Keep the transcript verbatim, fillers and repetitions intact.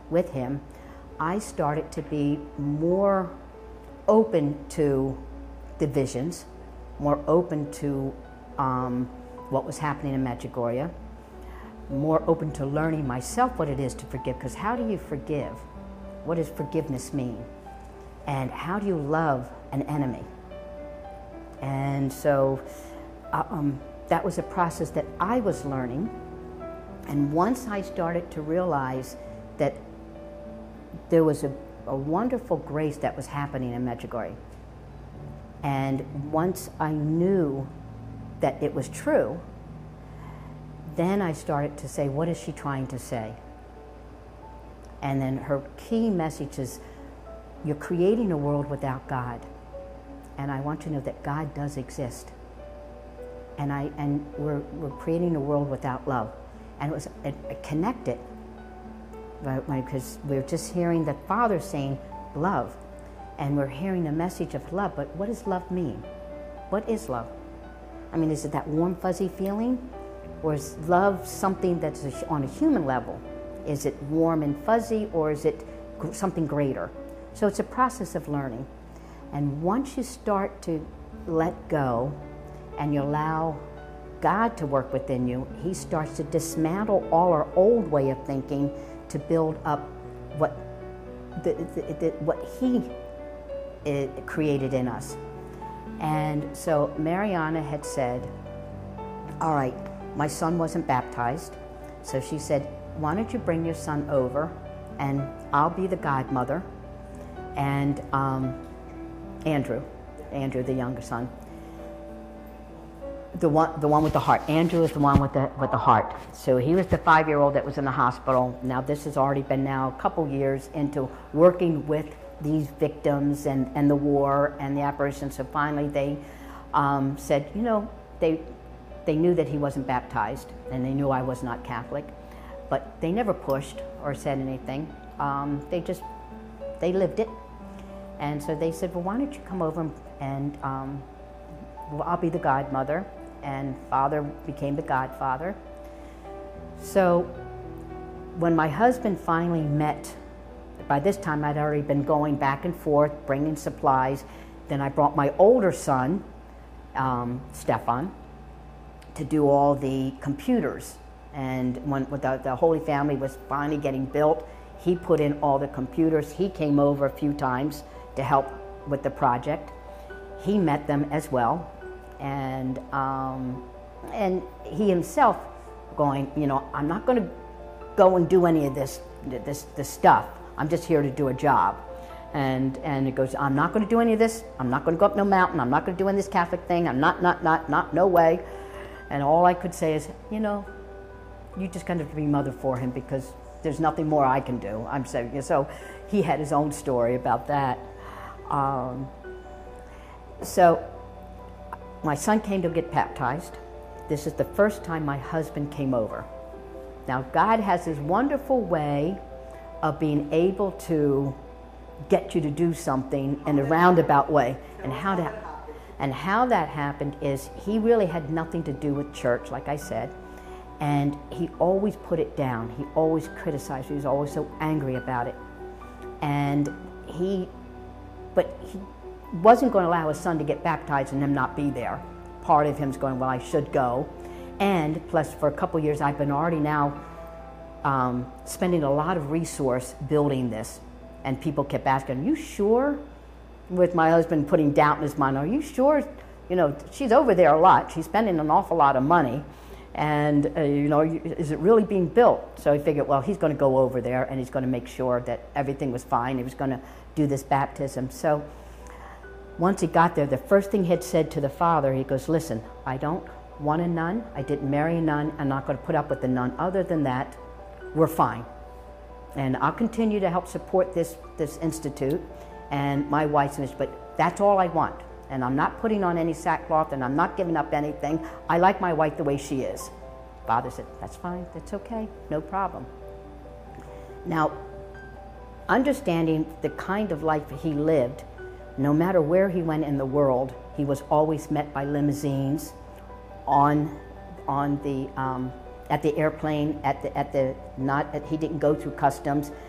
with him, I started to be more open to the visions, more open to um, what was happening in Medjugorje, more open to learning myself what it is to forgive, because how do you forgive? What does forgiveness mean? And how do you love an enemy? And so uh, um, that was a process that I was learning. And once I started to realize that there was a, a wonderful grace that was happening in Medjugorje, and once I knew that it was true, then I started to say, what is she trying to say? And then her key message is, you're creating a world without God. And I want you to know that God does exist. And, I, and we're, we're creating a world without love. And it was it, it connected, because we're just hearing the Father saying love. And we're hearing a message of love, but what does love mean? What is love? I mean, is it that warm, fuzzy feeling? Or is love something that's on a human level? Is it warm and fuzzy, or is it something greater? So it's a process of learning. And once you start to let go and you allow God to work within you, He starts to dismantle all our old way of thinking to build up what, the, the, the, what He it created in us. And so Mariana had said, all right, my son wasn't baptized, so she said, why don't you bring your son over and I'll be the godmother, and um, Andrew, Andrew the younger son, the one, the one with the heart. Andrew is the one with the with the heart. So he was the five-year-old that was in the hospital. Now this has already been now a couple years into working with these victims and, and the war and the apparition. So finally they um, said, you know, they they knew that he wasn't baptized, and they knew I was not Catholic, but they never pushed or said anything. Um, they just, they lived it. And so they said, well, why don't you come over and um, well, I'll be the godmother, and Father became the godfather. So when my husband finally met, by this time I'd already been going back and forth, bringing supplies. Then I brought my older son, um, Stefan, to do all the computers. And when the, the Holy Family was finally getting built, he put in all the computers. He came over a few times to help with the project. He met them as well. And, um, and he himself going, you know, I'm not going to go and do any of this, this, this stuff. I'm just here to do a job. And, and it goes, I'm not going to do any of this. I'm not going to go up no mountain. I'm not going to do any of this Catholic thing. I'm not, not, not, not, no way. And all I could say is, you know, you just kind of be mother for him, because there's nothing more I can do. I'm saying, so he had his own story about that. Um, so my son came to get baptized. This is the first time my husband came over. Now God has this wonderful way of being able to get you to do something in a roundabout way. And how that, and how that happened is he really had nothing to do with church, like I said. And he always put it down. He always criticized. He was always so angry about it. And he, but he wasn't going to allow his son to get baptized and him not be there. Part of him's going, well, I should go. And plus, for a couple years, I've been already now um, spending a lot of resource building this. And people kept asking, are you sure? With my husband putting doubt in his mind, are you sure? You know, she's over there a lot. She's spending an awful lot of money. And, uh, you know, is it really being built? So he figured, well, he's going to go over there and he's going to make sure that everything was fine. He was going to do this baptism. So once he got there, the first thing he had said to the father, he goes, listen, I don't want a nun. I didn't marry a nun. I'm not going to put up with a nun. Other than that, we're fine. And I'll continue to help support this, this institute and my wife's mission, but that's all I want. And I'm not putting on any sackcloth, and I'm not giving up anything. I like my wife the way she is. Father said, that's fine, that's okay, no problem. Now, understanding the kind of life he lived, no matter where he went in the world, he was always met by limousines on, on the, um, at the airplane, at the, at the, not, at, he didn't go through customs.